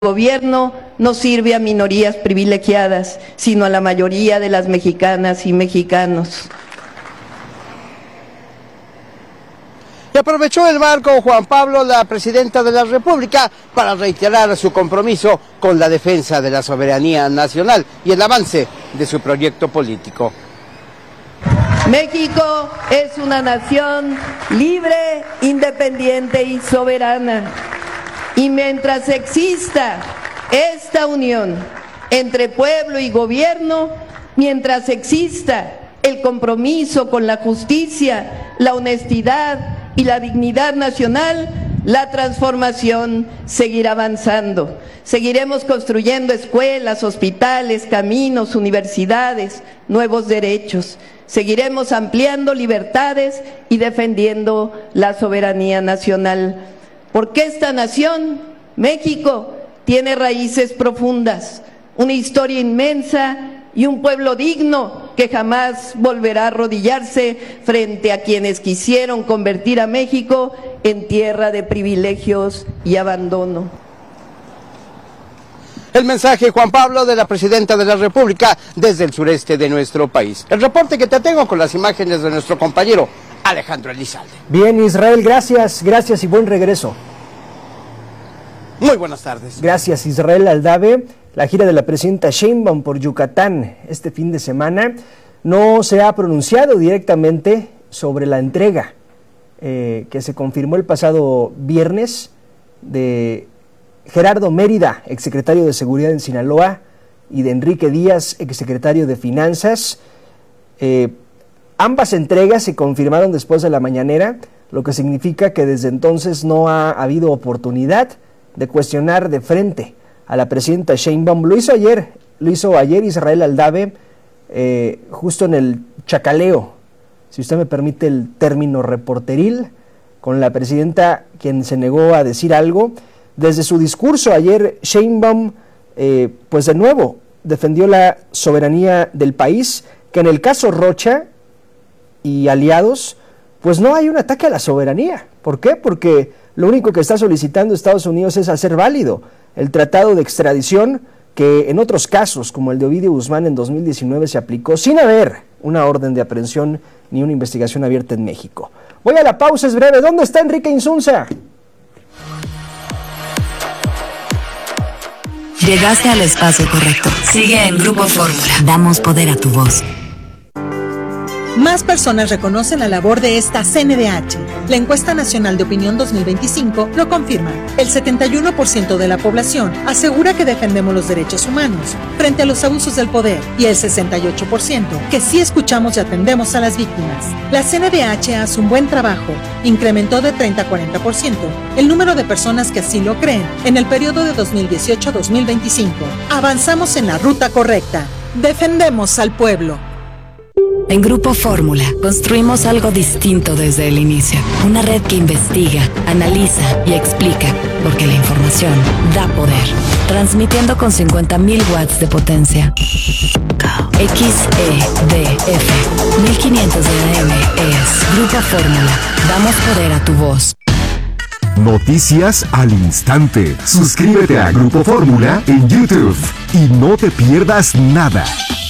gobierno no sirve a minorías privilegiadas, sino a la mayoría de las mexicanas y mexicanos. Y aprovechó el marco Juan Pablo, la presidenta de la República, para reiterar su compromiso con la defensa de la soberanía nacional y el avance de su proyecto político. México es una nación libre, independiente y soberana. Y mientras exista esta unión entre pueblo y gobierno, mientras exista el compromiso con la justicia, la honestidad y la dignidad nacional, la transformación seguirá avanzando. Seguiremos construyendo escuelas, hospitales, caminos, universidades, nuevos derechos. Seguiremos ampliando libertades y defendiendo la soberanía nacional. Porque esta nación, México, tiene raíces profundas, una historia inmensa y un pueblo digno que jamás volverá a arrodillarse frente a quienes quisieron convertir a México en tierra de privilegios y abandono. El mensaje, Juan Pablo, de la presidenta de la República desde el sureste de nuestro país. El reporte que te tengo con las imágenes de nuestro compañero Alejandro Elizalde. Bien, Israel, gracias y buen regreso. Muy buenas tardes. Gracias, Israel Aldave. La gira de la presidenta Sheinbaum por Yucatán este fin de semana no se ha pronunciado directamente sobre la entrega que se confirmó el pasado viernes de Gerardo Mérida, exsecretario de Seguridad en Sinaloa, y de Enrique Díaz, exsecretario de Finanzas. Ambas entregas se confirmaron después de la mañanera, lo que significa que desde entonces no ha habido oportunidad de cuestionar de frente a la presidenta Sheinbaum. Lo hizo ayer Israel Aldave, justo en el chacaleo, si usted me permite el término reporteril, con la presidenta, quien se negó a decir algo. Desde su discurso ayer, Sheinbaum, pues de nuevo, defendió la soberanía del país, que en el caso Rocha y aliados, pues no hay un ataque a la soberanía. ¿Por qué? Porque lo único que está solicitando Estados Unidos es hacer válido el tratado de extradición que en otros casos, como el de Ovidio Guzmán en 2019, se aplicó sin haber una orden de aprehensión ni una investigación abierta en México. Voy a la pausa, es breve. ¿Dónde está Enrique Insunza? Llegaste al espacio correcto. Sigue en Grupo Fórmula. Damos poder a tu voz. Más personas reconocen la labor de esta CNDH. La encuesta nacional de opinión 2025 lo confirma. El 71% de la población asegura que defendemos los derechos humanos frente a los abusos del poder y el 68% que sí escuchamos y atendemos a las víctimas. La CNDH hace un buen trabajo. Incrementó de 30 a 40% el número de personas que así lo creen en el periodo de 2018 a 2025. Avanzamos en la ruta correcta. Defendemos al pueblo. En Grupo Fórmula construimos algo distinto desde el inicio. Una red que investiga, analiza y explica, porque la información da poder. Transmitiendo con 50.000 watts de potencia. XEDF 1500 de AM es Grupo Fórmula. Damos poder a tu voz. Noticias al instante. Suscríbete a Grupo Fórmula en YouTube y no te pierdas nada.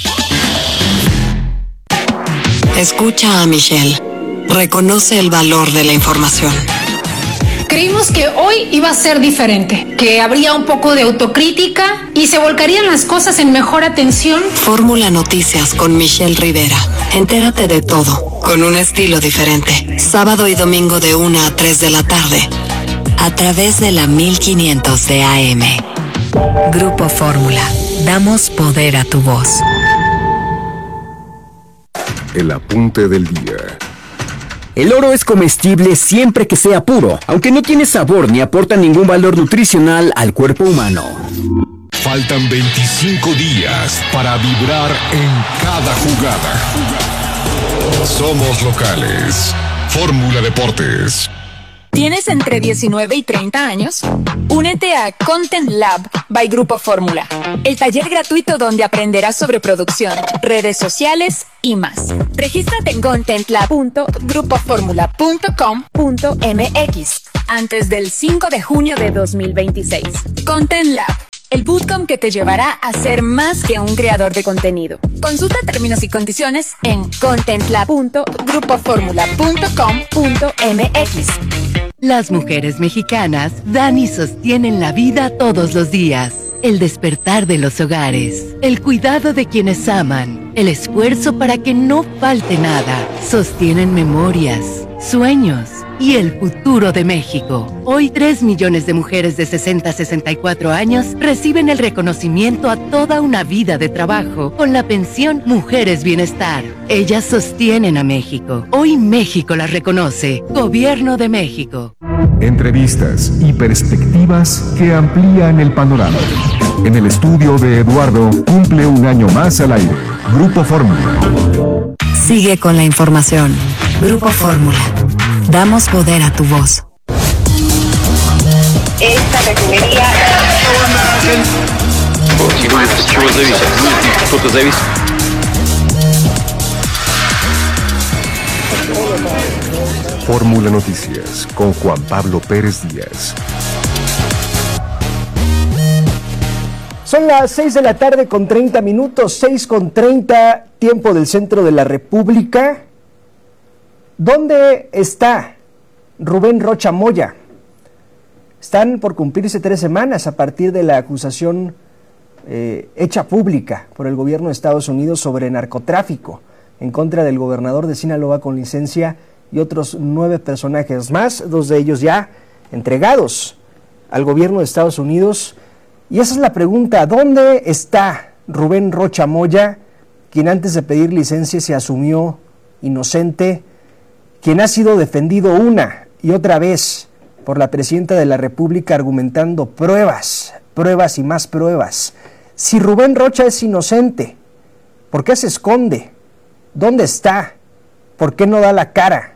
Escucha a Michelle. Reconoce el valor de la información. Creímos que hoy iba a ser diferente, que habría un poco de autocrítica y se volcarían las cosas en mejor atención. Fórmula Noticias con Michelle Rivera. Entérate de todo, con un estilo diferente. Sábado y domingo de 1 a 3 de la tarde. A través de la 1500 de AM. Grupo Fórmula. Damos poder a tu voz. El apunte del día. El oro es comestible siempre que sea puro, aunque no tiene sabor ni aporta ningún valor nutricional al cuerpo humano. Faltan 25 días para vibrar en cada jugada. Somos locales. Fórmula Deportes. ¿Tienes entre 19 y 30 años? Únete a Content Lab by Grupo Fórmula, el taller gratuito donde aprenderás sobre producción, redes sociales y más. Regístrate en contentlab.grupoformula.com.mx. antes del 5 de junio de 2026. Content Lab, el bootcamp que te llevará a ser más que un creador de contenido. Consulta términos y condiciones en contentlab.grupoformula.com.mx. Las mujeres mexicanas dan y sostienen la vida todos los días. El despertar de los hogares, el cuidado de quienes aman, el esfuerzo para que no falte nada, sostienen memorias, sueños y el futuro de México. Hoy 3 millones de mujeres de 60 a 64 años reciben el reconocimiento a toda una vida de trabajo con la pensión Mujeres Bienestar. Ellas sostienen a México. Hoy México las reconoce. Gobierno de México. Entrevistas y perspectivas que amplían el panorama. En el estudio de Eduardo cumple un año más al aire. Grupo Fórmula. Sigue con la información. Grupo Fórmula. Damos poder a tu voz. Esta refinería... Fórmula Noticias con Juan Pablo Pérez Díaz. Son las 6 de la tarde con 30 minutos, 6:30, tiempo del centro de la República. ¿Dónde está Rubén Rocha Moya? Están por cumplirse 3 semanas a partir de la acusación hecha pública por el gobierno de Estados Unidos sobre narcotráfico en contra del gobernador de Sinaloa con licencia y otros 9 personajes más, 2 de ellos ya entregados al gobierno de Estados Unidos. Y esa es la pregunta: ¿dónde está Rubén Rocha Moya, quien antes de pedir licencia se asumió inocente, quien ha sido defendido una y otra vez por la presidenta de la República argumentando pruebas y más pruebas? Si Rubén Rocha es inocente, ¿por qué se esconde? ¿Dónde está? ¿Por qué no da la cara?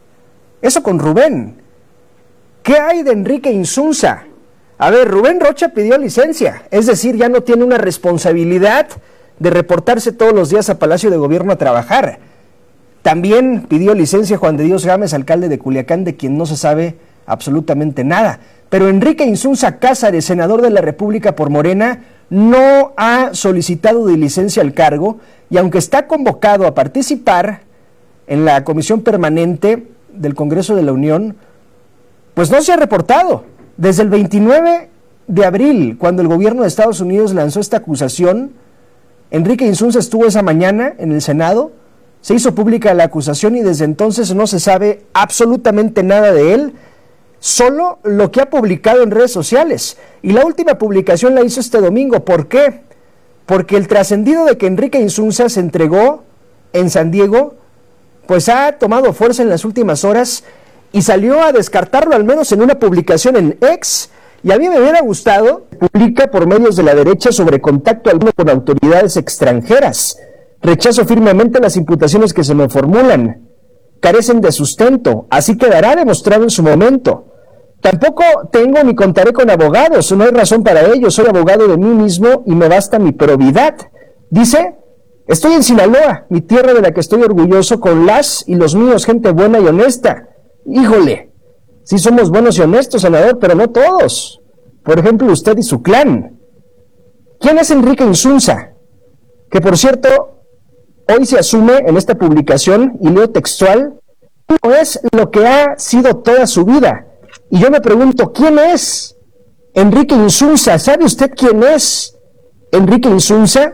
Eso con Rubén. ¿Qué hay de Enrique Insunza? A ver, Rubén Rocha pidió licencia, es decir, ya no tiene una responsabilidad de reportarse todos los días a Palacio de Gobierno a trabajar. También pidió licencia Juan de Dios Gámez, alcalde de Culiacán, de quien no se sabe absolutamente nada. Pero Enrique Insunza Cázares, senador de la República por Morena, no ha solicitado de licencia al cargo, y aunque está convocado a participar en la Comisión Permanente del Congreso de la Unión, pues no se ha reportado. Desde el 29 de abril, cuando el gobierno de Estados Unidos lanzó esta acusación, Enrique Insunza estuvo esa mañana en el Senado, se hizo pública la acusación y desde entonces no se sabe absolutamente nada de él, solo lo que ha publicado en redes sociales. Y la última publicación la hizo este domingo. ¿Por qué? Porque el trascendido de que Enrique Insunza se entregó en San Diego, pues ha tomado fuerza en las últimas horas y salió a descartarlo, al menos en una publicación en X. Y a mí me hubiera gustado, publica por medios de la derecha sobre contacto alguno con autoridades extranjeras. Rechazo firmemente las imputaciones que se me formulan. Carecen de sustento, así quedará demostrado en su momento. Tampoco tengo ni contaré con abogados, no hay razón para ello, soy abogado de mí mismo y me basta mi probidad. Dice, estoy en Sinaloa, mi tierra de la que estoy orgulloso, con las y los míos, gente buena y honesta. Híjole, sí somos buenos y honestos, senador, pero no todos. Por ejemplo, usted y su clan. ¿Quién es Enrique Insunza? Que, por cierto, hoy se asume en esta publicación, y leo textual, no es lo que ha sido toda su vida. Y yo me pregunto, ¿quién es Enrique Insunza? ¿Sabe usted quién es Enrique Insunza?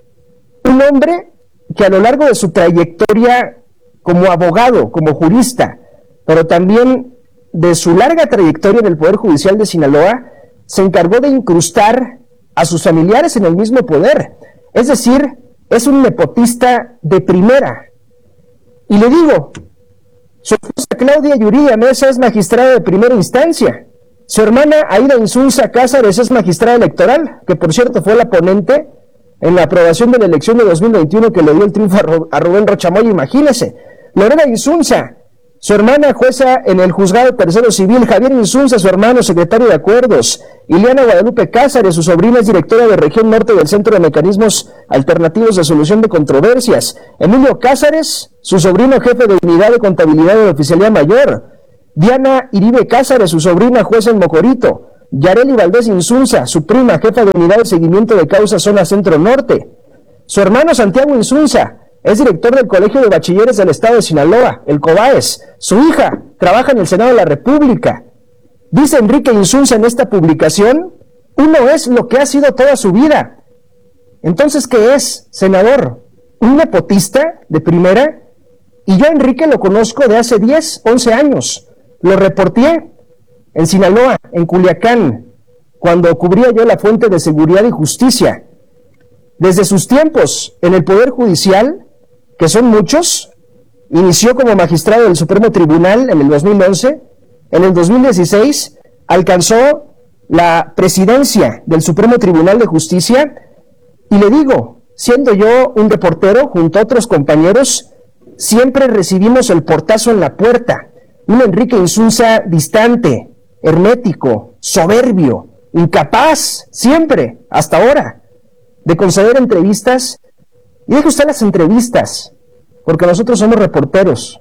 Un hombre que a lo largo de su trayectoria como abogado, como jurista, pero también de su larga trayectoria en el Poder Judicial de Sinaloa, se encargó de incrustar a sus familiares en el mismo poder. Es decir, es un nepotista de primera. Y le digo, su esposa Claudia Yuridia Mesa es magistrada de primera instancia. Su hermana Aida Insunza Cázares es magistrada electoral, que por cierto fue la ponente en la aprobación de la elección de 2021 que le dio el triunfo a Rubén Rocha Moya, imagínese. Lorena Insunza, su hermana jueza en el Juzgado Tercero Civil. Javier Insunza, su hermano secretario de Acuerdos. Ileana Guadalupe Cázares, su sobrina, es directora de Región Norte del Centro de Mecanismos Alternativos de Solución de Controversias. Emilio Cázares, su sobrino, jefe de Unidad de Contabilidad de la Oficialía Mayor. Diana Iribe Cázares, su sobrina, juez en Mocorito. Yareli Valdés Insunza, su prima, jefa de unidad de seguimiento de causas zona centro-norte. Su hermano Santiago Insunza es director del Colegio de Bachilleres del Estado de Sinaloa, el COBAES. Su hija trabaja en el Senado de la República. Dice Enrique Insunza en esta publicación, uno es lo que ha sido toda su vida. Entonces, ¿qué es, senador? ¿Un nepotista de primera? Y yo a Enrique lo conozco de hace 10, 11 años. Lo reporté en Sinaloa, en Culiacán, cuando cubría yo la fuente de seguridad y justicia. Desde sus tiempos en el Poder Judicial, que son muchos, inició como magistrado del Supremo Tribunal en el 2011, en el 2016 alcanzó la presidencia del Supremo Tribunal de Justicia, y le digo, siendo yo un reportero junto a otros compañeros, siempre recibimos el portazo en la puerta. Un Enrique Insunza distante, hermético, soberbio, incapaz, siempre, hasta ahora, de conceder entrevistas. Y deje usted las entrevistas, porque nosotros somos reporteros,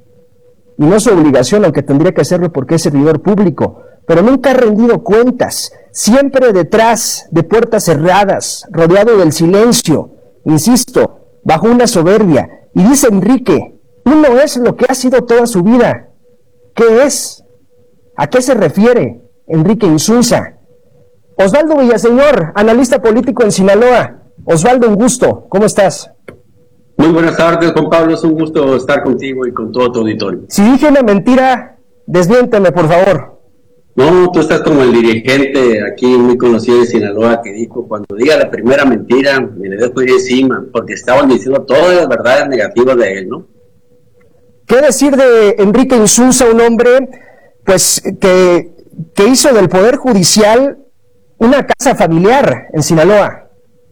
y no es su obligación, aunque tendría que hacerlo porque es servidor público, pero nunca ha rendido cuentas, siempre detrás de puertas cerradas, rodeado del silencio, insisto, bajo una soberbia. Y dice Enrique, uno es lo que ha sido toda su vida. ¿Qué es? ¿A qué se refiere Enrique Insunza? Osvaldo Villaseñor, analista político en Sinaloa. Osvaldo, un gusto. ¿Cómo estás? Muy buenas tardes, Juan Pablo. Es un gusto estar contigo y con todo tu auditorio. Si dije una mentira, desmiénteme, por favor. No, tú estás como el dirigente aquí muy conocido de Sinaloa que dijo, cuando diga la primera mentira, me le dejo ir encima, porque estaban diciendo todas las verdades negativas de él, ¿no? ¿Qué decir de Enrique Insunza, un hombre pues que hizo del Poder Judicial una casa familiar en Sinaloa?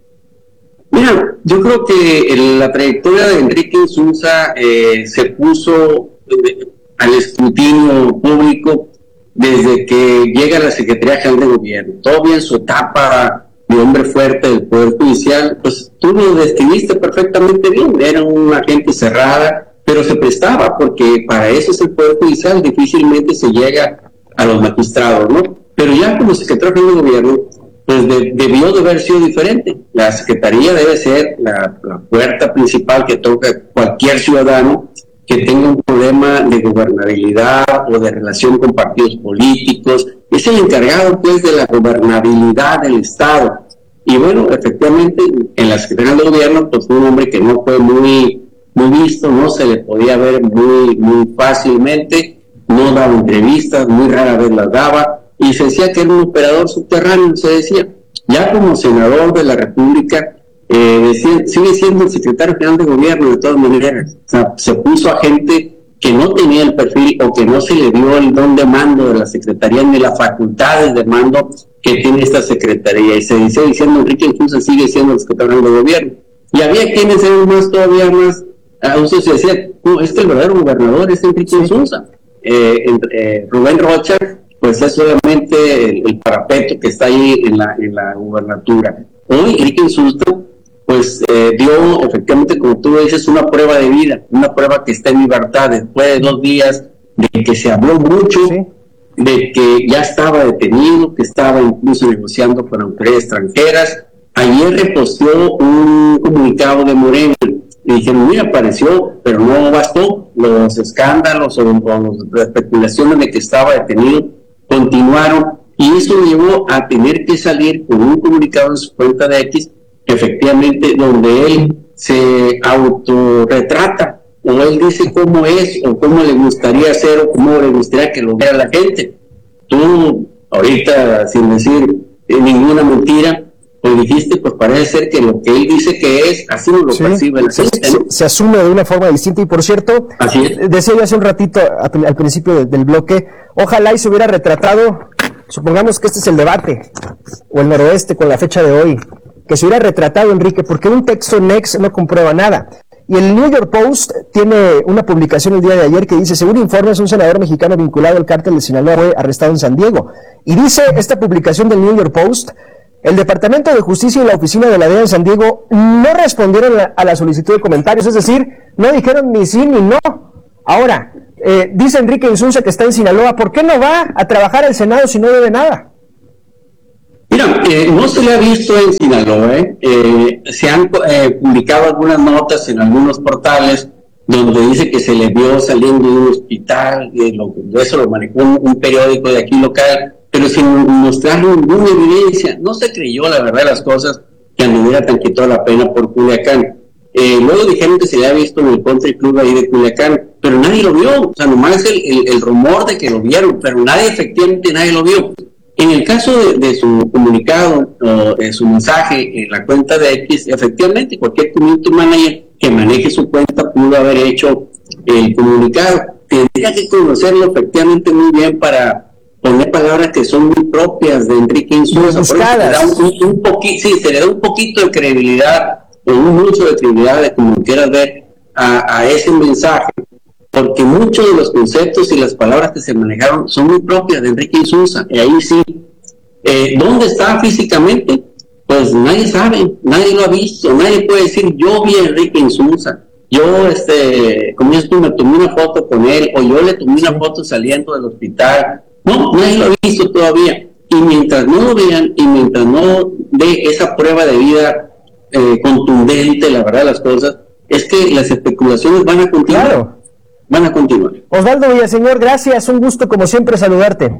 Mira, yo creo que la trayectoria de Enrique Insunza se puso al escrutinio público desde que llega a la Secretaría General de Gobierno. Todavía en su etapa de hombre fuerte del Poder Judicial, pues tú lo describiste perfectamente bien. Era una gente cerrada, pero se prestaba, porque para eso es el Poder Judicial, difícilmente se llega a los magistrados, ¿no? Pero ya como secretario general de gobierno, pues debió de haber sido diferente. La Secretaría debe ser la puerta principal que toca cualquier ciudadano que tenga un problema de gobernabilidad o de relación con partidos políticos. Es el encargado, pues, de la gobernabilidad del Estado. Y bueno, efectivamente, en la Secretaría de Gobierno, pues fue un hombre que no fue muy visto, no se le podía ver muy fácilmente, no daba entrevistas, muy rara vez las daba, y se decía que era un operador subterráneo, se decía. Ya como senador de la República, sigue siendo el secretario general de gobierno de todas maneras. O sea, se puso a gente que no tenía el perfil o que no se le dio el don de mando de la Secretaría ni las facultades de mando que tiene esta Secretaría, y se dice diciendo Enrique Insunza sigue siendo el secretario general de gobierno. Y había quienes eran todavía más, a uso se decía, no, es que el verdadero gobernador es Enrique Insunza. Rubén Rocha, pues es solamente el parapeto que está ahí en la gubernatura. Hoy Enrique Insunza pues dio efectivamente, como tú dices, una prueba de vida, una prueba que está en libertad después de 2 días de que se habló mucho, de que ya estaba detenido, que estaba incluso negociando con autoridades extranjeras. Ayer reposteó un comunicado de Morena y dijeron, mira, apareció, pero no bastó. Los escándalos o las especulaciones de que estaba detenido continuaron, y eso llevó a tener que salir con un comunicado en su cuenta de X, efectivamente, donde él se autorretrata, o él dice cómo es, o cómo le gustaría ser, o cómo le gustaría que lo viera la gente. Tú, ahorita, sin decir ninguna mentira, pues dijiste, pues parece ser que lo que él dice que es, así no lo percibe la gente, ¿no? Se asume de una forma distinta, y por cierto, decía yo hace un ratito, al principio del bloque, ojalá y se hubiera retratado, supongamos que este es el debate, o el noroeste con la fecha de hoy, que se hubiera retratado Enrique, porque un texto Nex no comprueba nada. Y el New York Post tiene una publicación el día de ayer que dice, según informes, un senador mexicano vinculado al cártel de Sinaloa fue arrestado en San Diego. Y dice esta publicación del New York Post, el Departamento de Justicia y la Oficina de la DEA en San Diego no respondieron a la solicitud de comentarios, es decir, no dijeron ni sí ni no. Ahora, Dice Enrique Insunza que está en Sinaloa. ¿Por qué no va a trabajar al Senado si no debe nada? Mira, no se le ha visto en Sinaloa. Se han publicado algunas notas en algunos portales donde dice que se le vio saliendo de un hospital, eso lo manejó un periódico de aquí local, pero sin mostrar ninguna evidencia. No se creyó, la verdad, las cosas, que anduviera tan quitado la pena por Culiacán. Luego dijeron que se le había visto en el country club ahí de Culiacán, pero nadie lo vio. O sea, nomás el rumor de que lo vieron, pero efectivamente nadie lo vio. En el caso de su comunicado o de su mensaje en la cuenta de X, efectivamente cualquier community manager que maneje su cuenta pudo haber hecho el comunicado. Tendría que conocerlo efectivamente muy bien para poner palabras que son muy propias de Enrique Insunza. Se le da un poquito de credibilidad, o un mucho de credibilidad, de como quieras ver, a ese mensaje, porque muchos de los conceptos y las palabras que se manejaron son muy propias de Enrique Insunza. Y ahí sí, ¿dónde está físicamente? Pues nadie sabe, nadie lo ha visto, nadie puede decir, yo vi a Enrique Insunza, yo, como dices tú, me tomé una foto con él, o yo le tomé una foto saliendo del hospital. No, nadie lo ha visto todavía. Y mientras no lo vean, y mientras no dé esa prueba de vida contundente, la verdad de las cosas, es que las especulaciones van a continuar. Claro. Van a continuar. Osvaldo Villaseñor, gracias, un gusto como siempre saludarte.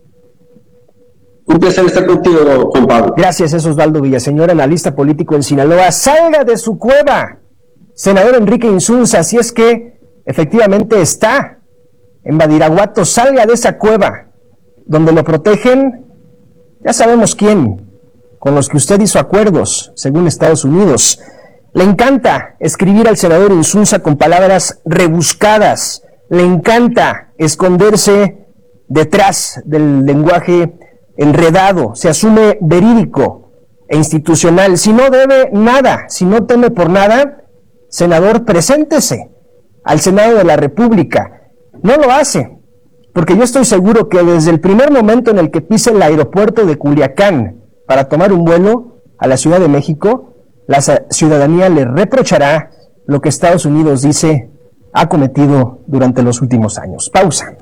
Un placer estar contigo, Juan Pablo. Gracias, es Osvaldo Villaseñor, analista político en Sinaloa. Salga de su cueva, senador Enrique Insunza, si es que efectivamente está en Badiraguato, salga de esa cueva, donde lo protegen, ya sabemos quién, con los que usted hizo acuerdos, según Estados Unidos. Le encanta escribir al senador Insunza con palabras rebuscadas, le encanta esconderse detrás del lenguaje enredado, se asume verídico e institucional. Si no debe nada, si no teme por nada, senador, preséntese al Senado de la República. No lo hace, porque yo estoy seguro que desde el primer momento en el que pise el aeropuerto de Culiacán para tomar un vuelo a la Ciudad de México, la ciudadanía le reprochará lo que Estados Unidos dice ha cometido durante los últimos años. Pausa.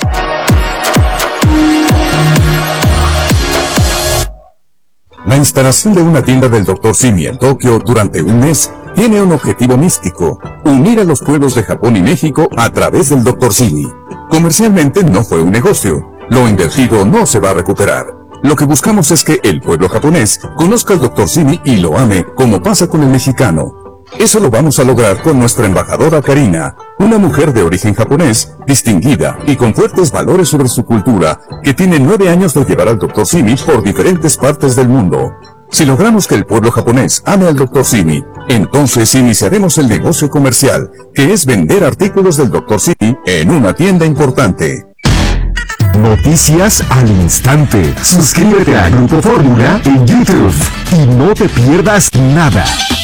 La instalación de una tienda del Dr. Simi en Tokio durante un mes tiene un objetivo místico: unir a los pueblos de Japón y México a través del Dr. Simi. Comercialmente no fue un negocio. Lo invertido no se va a recuperar. Lo que buscamos es que el pueblo japonés conozca al Dr. Simi y lo ame, como pasa con el mexicano. Eso lo vamos a lograr con nuestra embajadora Karina, una mujer de origen japonés, distinguida y con fuertes valores sobre su cultura, que tiene 9 años de llevar al Dr. Simi por diferentes partes del mundo. Si logramos que el pueblo japonés ame al Dr. Simi, entonces iniciaremos el negocio comercial, que es vender artículos del Dr. Simi en una tienda importante. Noticias al instante. Suscríbete a Grupo Fórmula en YouTube y no te pierdas nada.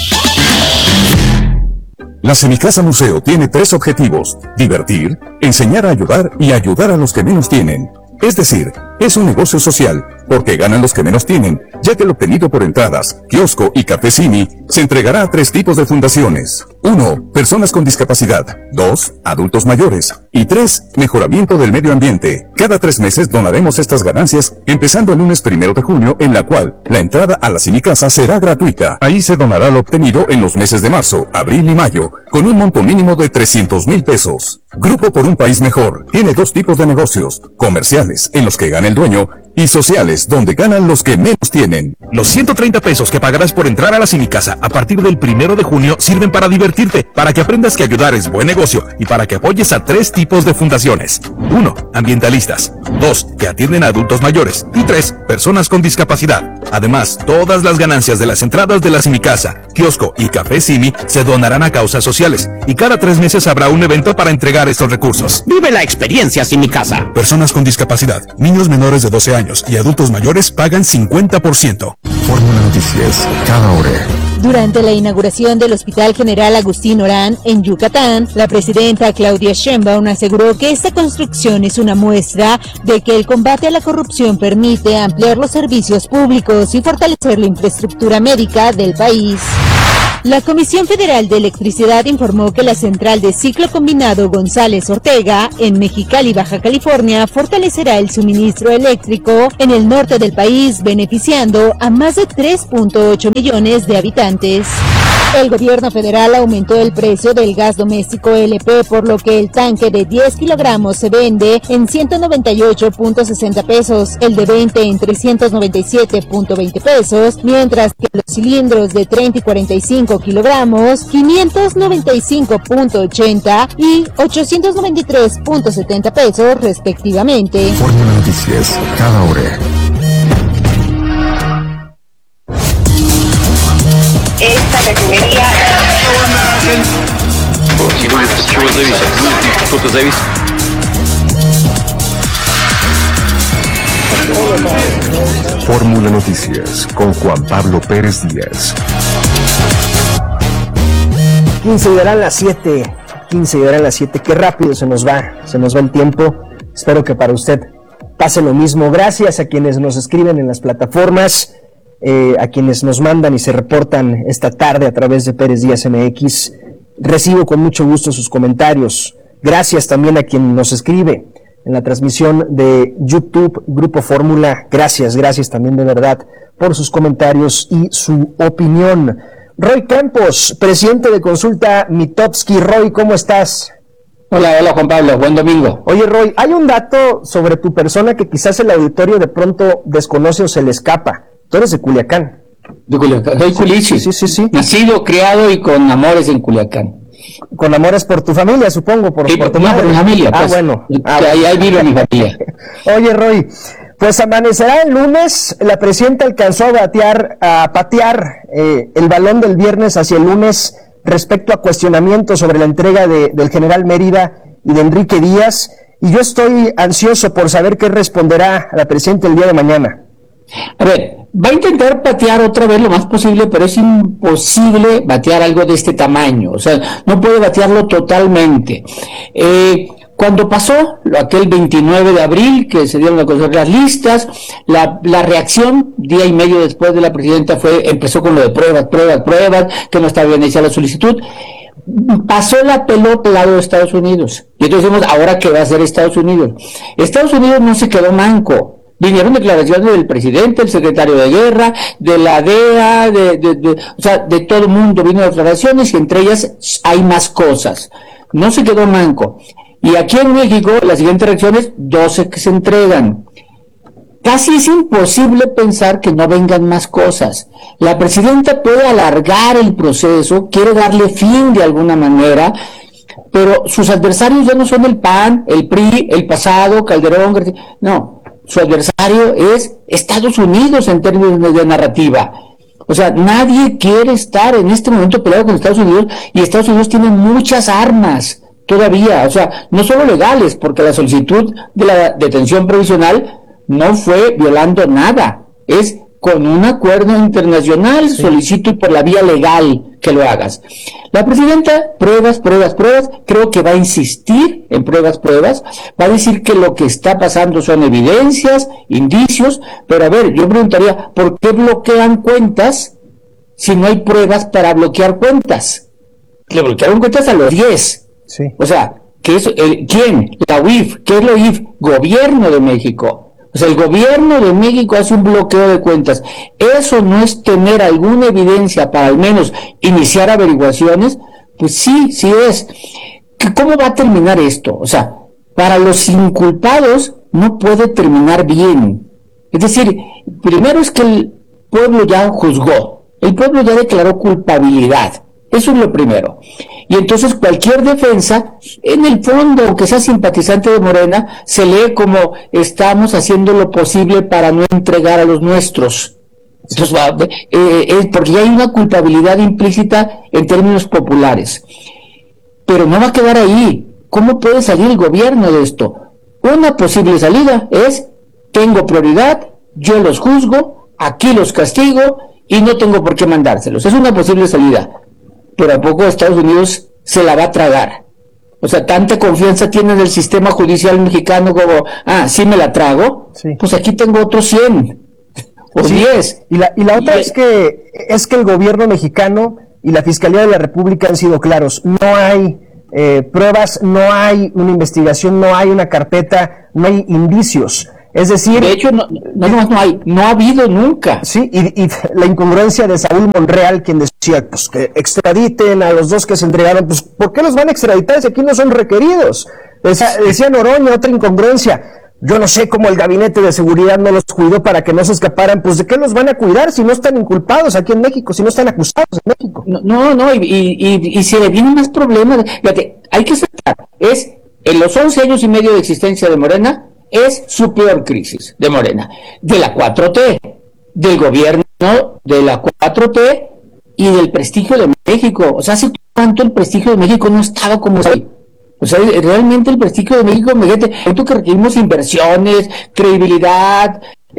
La Semicasa Museo tiene 3 objetivos: divertir, enseñar a ayudar y ayudar a los que menos tienen. Es decir, es un negocio social, porque ganan los que menos tienen, ya que lo obtenido por entradas, kiosco y café Simi se entregará a 3 tipos de fundaciones. 1. Personas con discapacidad. 2. Adultos mayores. Y 3. Mejoramiento del medio ambiente. Cada 3 meses donaremos estas ganancias, empezando el lunes 1 de junio, en la cual la entrada a la Semicasa será gratuita. Ahí se donará lo obtenido en los meses de marzo, abril y mayo, con un monto mínimo de 300,000 pesos. Grupo por un País Mejor tiene 2 tipos de negocios: comerciales, en los que gana el dueño, y sociales, donde ganan los que menos tienen. Los 130 pesos que pagarás por entrar a la Semicasa a partir del 1 de junio sirven para divertirte, para que aprendas que ayudar es buen negocio y para que apoyes a 3 tipos de fundaciones. 1. Ambientalistas. 2. Que atienden a adultos mayores. Y 3. Personas con discapacidad. Además, todas las ganancias de las entradas de la Semicasa, kiosco y café Simi se donarán a causas sociales. Y cada 3 meses habrá un evento para entregar estos recursos. Vive la experiencia Semicasa. Personas con discapacidad, niños menores de 12 años y adultos mayores pagan 50%. Fórmula Noticias, cada hora. Durante la inauguración del Hospital General Agustín Orán en Yucatán, la presidenta Claudia Sheinbaum aseguró que esta construcción es una muestra de que el combate a la corrupción permite ampliar los servicios públicos y fortalecer la infraestructura médica del país. La Comisión Federal de Electricidad informó que la central de ciclo combinado González Ortega, en Mexicali, Baja California, fortalecerá el suministro eléctrico en el norte del país, beneficiando a más de 3.8 millones de habitantes. El gobierno federal aumentó el precio del gas doméstico LP, por lo que el tanque de 10 kilogramos se vende en 198.60 pesos, el de 20 en 397.20 pesos, mientras que los cilindros de 30 y 45 kilogramos, 595.80 y 893.70 pesos respectivamente. Fórmula Noticias, cada hora. Esta refinería... Fórmula Noticias con Juan Pablo Pérez Díaz. 15 y darán las 7. Qué rápido se nos va el tiempo. Espero que para usted pase lo mismo. Gracias a quienes nos escriben en las plataformas, a quienes nos mandan y se reportan esta tarde a través de Pérez Díaz MX. Recibo con mucho gusto sus comentarios. Gracias también a quien nos escribe en la transmisión de YouTube, Grupo Fórmula. Gracias también de verdad por sus comentarios y su opinión. Roy Campos, presidente de Consulta Mitofsky. Roy, ¿cómo estás? Hola Juan Pablo, buen domingo. Oye Roy, hay un dato sobre tu persona que quizás el auditorio de pronto desconoce o se le escapa. Tú eres de Culiacán. De Culiacán, soy culichi. Sí. Nacido, criado y con amores en Culiacán. Con amores por tu familia, supongo, por tu madre. No, por mi familia. Pues, bueno. Ahí vive mi familia. Oye Roy, pues amanecerá el lunes. La presidenta alcanzó a patear el balón del viernes hacia el lunes respecto a cuestionamientos sobre la entrega del general Mérida y de Enrique Díaz, y yo estoy ansioso por saber qué responderá la presidenta el día de mañana. A ver, va a intentar patear otra vez lo más posible, pero es imposible batear algo de este tamaño, o sea, no puede batearlo totalmente. Cuando pasó aquel 29 de abril, que se dieron a conocer las listas, la reacción, día y medio después de la presidenta, empezó con lo de pruebas, que no estaba bien hecha la solicitud. Pasó la pelota al lado de Estados Unidos. Y entonces decimos, ¿ahora qué va a hacer Estados Unidos? Estados Unidos no se quedó manco. Vinieron declaraciones del presidente, el secretario de guerra, de la DEA, o sea, de todo el mundo vino declaraciones, y entre ellas hay más cosas. No se quedó manco. Y aquí en México, la siguiente reacción es 12 que se entregan. Casi es imposible pensar que no vengan más cosas. La presidenta puede alargar el proceso, quiere darle fin de alguna manera, pero sus adversarios ya no son el PAN, el PRI, el pasado, Calderón, no. Su adversario es Estados Unidos en términos de narrativa. O sea, nadie quiere estar en este momento peleado con Estados Unidos, y Estados Unidos tiene muchas armas todavía, o sea, no solo legales, porque la solicitud de la detención provisional no fue violando nada, es con un acuerdo internacional, sí. Solicito por la vía legal que lo hagas. La presidenta, pruebas, creo que va a insistir en pruebas, va a decir que lo que está pasando son evidencias, indicios, pero a ver, yo preguntaría, ¿por qué bloquean cuentas si no hay pruebas para bloquear cuentas? Le bloquearon cuentas a los 10. Sí. O sea, ¿qué es, ¿quién? La UIF. ¿Qué es la UIF? Gobierno de México. O sea, el gobierno de México hace un bloqueo de cuentas. ¿Eso no es tener alguna evidencia para al menos iniciar averiguaciones? Pues sí es. ¿Cómo va a terminar esto? O sea, para los inculpados no puede terminar bien. Es decir, primero es que el pueblo ya juzgó. El pueblo ya declaró culpabilidad. Eso es lo primero. Y entonces cualquier defensa, en el fondo, aunque sea simpatizante de Morena, se lee como estamos haciendo lo posible para no entregar a los nuestros. Entonces, porque ya hay una culpabilidad implícita en términos populares. Pero no va a quedar ahí. ¿Cómo puede salir el gobierno de esto? Una posible salida es, tengo prioridad, yo los juzgo, aquí los castigo y no tengo por qué mandárselos. Es una posible salida. Pero ¿a poco Estados Unidos se la va a tragar? O sea, tanta confianza tiene en el sistema judicial mexicano como, sí me la trago, sí. Pues aquí tengo otros 100 o 10. Y la otra es que el gobierno mexicano y la Fiscalía de la República han sido claros. No hay pruebas, no hay una investigación, no hay una carpeta, no hay indicios. Es decir... De hecho, no ha habido nunca. Sí, y la incongruencia de Saúl Monreal, quien decía, pues que extraditen a los dos que se entregaron, pues ¿por qué los van a extraditar si aquí no son requeridos? Decía Noroña, otra incongruencia. Yo no sé cómo el gabinete de seguridad no los cuidó para que no se escaparan. Pues ¿de qué los van a cuidar si no están inculpados aquí en México, si no están acusados en México? Y se le vienen más problemas. Fíjate, hay que aceptar, en los 11 años y medio de existencia de Morena, es su peor crisis de Morena, de la 4T, del gobierno de la 4T y del prestigio de México. O sea, ¿hace cuánto el prestigio de México no estaba como hoy? O sea, realmente el prestigio de México, siento que requerimos inversiones, credibilidad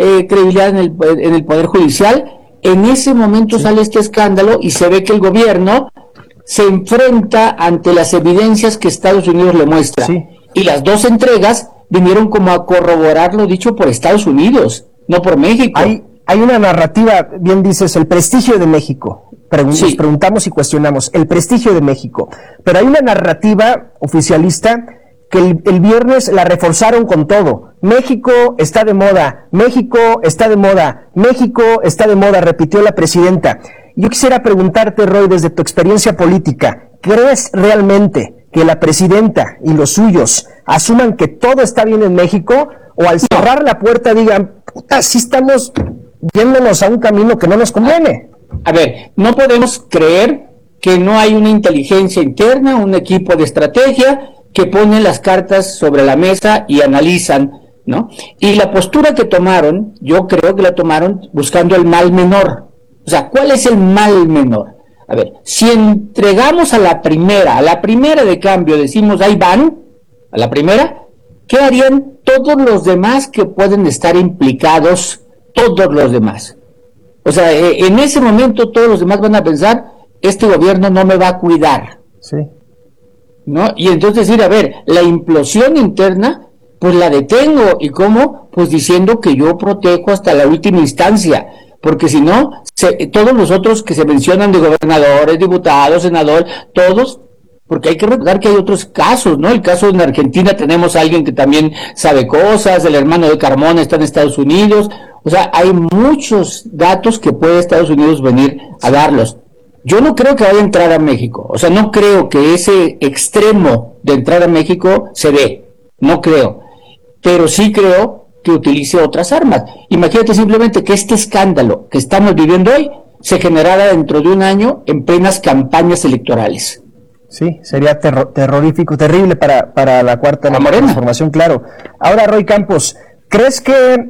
en el Poder Judicial. En ese momento sale este escándalo y se ve que el gobierno se enfrenta ante las evidencias que Estados Unidos le muestra. Sí. Y las dos entregas vinieron como a corroborar lo dicho por Estados Unidos, no por México. Hay una narrativa, bien dices, el prestigio de México. Nos preguntamos y cuestionamos el prestigio de México, pero hay una narrativa oficialista que el viernes la reforzaron con todo. México está de moda, México está de moda, México está de moda, repitió la presidenta. Yo quisiera preguntarte, Roy, desde tu experiencia política, ¿crees realmente que la presidenta y los suyos asuman que todo está bien en México, o al cerrar la puerta digan, puta, sí estamos yéndonos a un camino que no nos conviene? A ver, no podemos creer que no hay una inteligencia interna, un equipo de estrategia que pone las cartas sobre la mesa y analizan, ¿no? Y la postura que tomaron, yo creo que la tomaron buscando el mal menor. O sea, ¿cuál es el mal menor? A ver, si entregamos a la primera de cambio, decimos, ahí van, a la primera, ¿qué harían todos los demás que pueden estar implicados, todos los demás? O sea, en ese momento todos los demás van a pensar, este gobierno no me va a cuidar. Sí. ¿No? Y entonces decir, a ver, la implosión interna, pues la detengo. ¿Y cómo? Pues diciendo que yo protejo hasta la última instancia. Porque si no, todos los otros que se mencionan de gobernadores, diputados, senadores, todos, porque hay que recordar que hay otros casos, ¿no? El caso en Argentina tenemos a alguien que también sabe cosas, el hermano de Carmona está en Estados Unidos. O sea, hay muchos datos que puede Estados Unidos venir a darlos. Yo no creo que vaya a entrar a México. O sea, no creo que ese extremo de entrar a México se dé. No creo. Pero sí creo que utilice otras armas. Imagínate simplemente que este escándalo que estamos viviendo hoy se generara dentro de un año en plenas campañas electorales. Sí, sería terrorífico, terrible para la cuarta transformación, claro. Ahora, Roy Campos, ¿crees que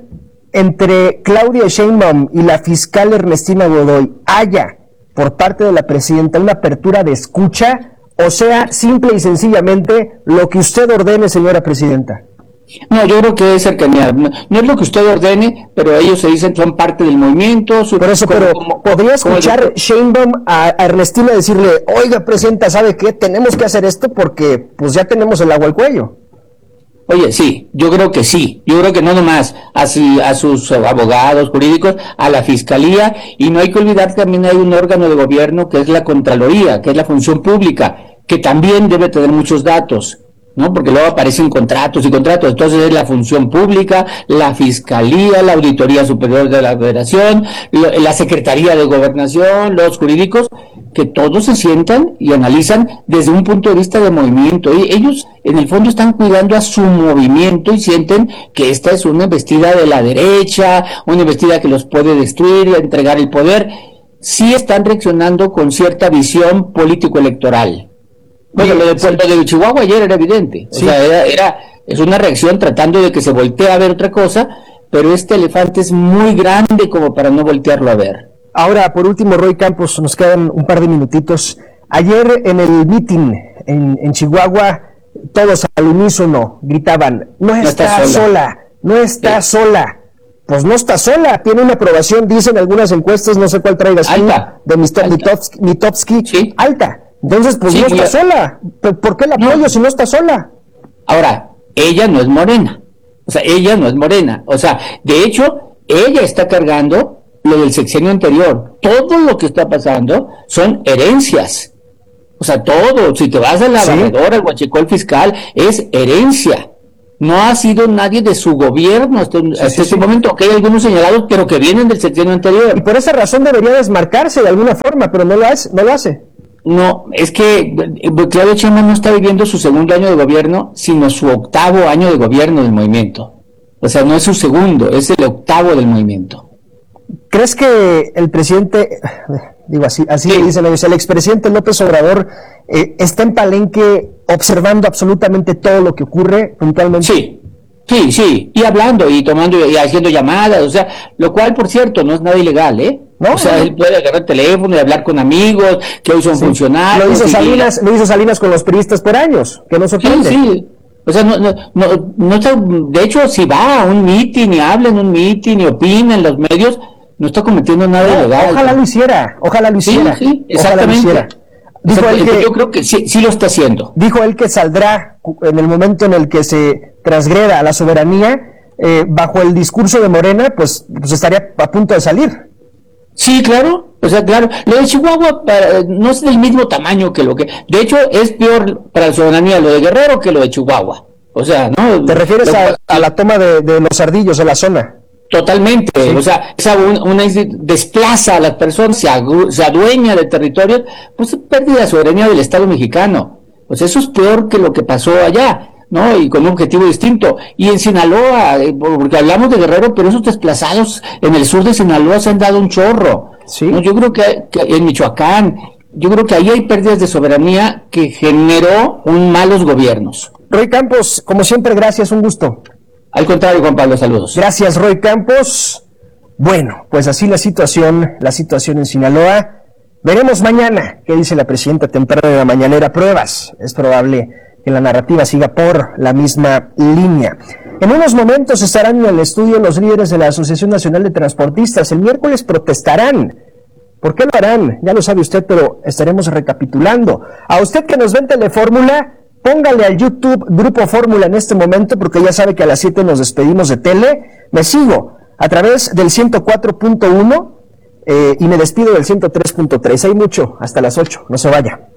entre Claudia Sheinbaum y la fiscal Ernestina Godoy haya, por parte de la presidenta, una apertura de escucha, o sea, simple y sencillamente, lo que usted ordene, señora presidenta? No, yo creo que es cercanía. No es lo que usted ordene, pero ellos se dicen son parte del movimiento. Por eso, pero ¿podría escuchar Sheinbaum a Ernestina decirle, oiga, presidenta, ¿sabe qué? Tenemos que hacer esto porque pues ya tenemos el agua al cuello? Oye, sí, yo creo que sí. Yo creo que no nomás a sus abogados jurídicos, a la fiscalía, y no hay que olvidar que también hay un órgano de gobierno que es la Contraloría, que es la función pública, que también debe tener muchos datos, ¿no? Porque luego aparecen contratos y contratos. Entonces es la función pública, la fiscalía, la Auditoría Superior de la Federación, la Secretaría de Gobernación, los jurídicos, que todos se sientan y analizan desde un punto de vista de movimiento. Y ellos, en el fondo, están cuidando a su movimiento y sienten que esta es una embestida de la derecha, una embestida que los puede destruir y entregar el poder. Sí están reaccionando con cierta visión político-electoral. Bueno, lo de Chihuahua ayer era evidente. O sea, es una reacción tratando de que se voltee a ver otra cosa, pero este elefante es muy grande como para no voltearlo a ver. Ahora, por último, Roy Campos, nos quedan un par de minutitos. Ayer en el meeting en Chihuahua, todos al unísono gritaban, no está sola. Pues no está sola, tiene una aprobación, dicen algunas encuestas, no sé cuál traigas tú, de Mr. Mitofsky, alta. Entonces, pues no está sola. ¿Por qué la apoyo si no está sola? Ahora, ella no es morena. O sea, de hecho, ella está cargando lo del sexenio anterior. Todo lo que está pasando son herencias. O sea, todo, si te vas a la barredora, el huachicol fiscal, es herencia. No ha sido nadie de su gobierno hasta este momento, que hay algunos señalados, pero que vienen del sexenio anterior. Y por esa razón debería desmarcarse de alguna forma, pero no lo hace. No, es que Claudia Sheinbaum no está viviendo su segundo año de gobierno, sino su octavo año de gobierno del movimiento. O sea, no es su segundo, es el octavo del movimiento. ¿Crees que el presidente, le dicen ellos, el expresidente López Obrador está en Palenque observando absolutamente todo lo que ocurre puntualmente? Sí, y hablando, y tomando, y haciendo llamadas, o sea, lo cual, por cierto, no es nada ilegal, ¿No? O sea, él puede agarrar el teléfono y hablar con amigos que hoy son funcionarios. Lo hizo Salinas con los priistas por años, que no sorprende. Sí. O sea, no está, de hecho, si va a un mitin y habla en un mitin y opina en los medios, no está cometiendo nada ilegal. Ojalá lo hiciera. Sí, exactamente. Dijo él que, yo creo que sí lo está haciendo. Dijo él que saldrá en el momento en el que se transgreda la soberanía, bajo el discurso de Morena, pues estaría a punto de salir. Sí, claro. O sea, claro. Lo de Chihuahua no es del mismo tamaño que lo que... De hecho, es peor para la soberanía lo de Guerrero que lo de Chihuahua. O sea, ¿no? ¿Te refieres a la toma de los ardillos de la zona? Totalmente, o sea, una desplaza a las personas, se adueña de territorios, pues se pierde la soberanía del Estado mexicano. Pues eso es peor que lo que pasó allá, ¿no? Y con un objetivo distinto. Y en Sinaloa, porque hablamos de Guerrero, pero esos desplazados en el sur de Sinaloa se han dado un chorro. Sí. ¿No? Yo creo que en Michoacán, yo creo que ahí hay pérdidas de soberanía que generó malos gobiernos. Roy Campos, como siempre, gracias, un gusto. Al contrario, Juan Pablo, saludos. Gracias, Roy Campos. Bueno, pues así la situación en Sinaloa. Veremos mañana qué dice la presidenta temprano de la mañanera. Pruebas. Es probable que la narrativa siga por la misma línea. En unos momentos estarán en el estudio los líderes de la Asociación Nacional de Transportistas. El miércoles protestarán. ¿Por qué lo harán? Ya lo sabe usted, pero estaremos recapitulando. A usted que nos ve en Telefórmula, póngale al YouTube Grupo Fórmula en este momento, porque ya sabe que a las 7 nos despedimos de tele. Me sigo a través del 104.1 y me despido del 103.3. Hay mucho, hasta las 8, no se vaya.